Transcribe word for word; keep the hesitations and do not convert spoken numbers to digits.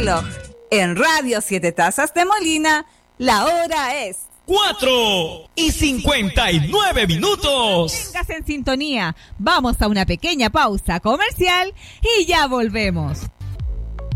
reloj. En Radio Siete Tazas de Molina, la hora es cuatro y cincuenta y nueve minutos. Vengas en sintonía. Vamos a una pequeña pausa comercial y ya volvemos.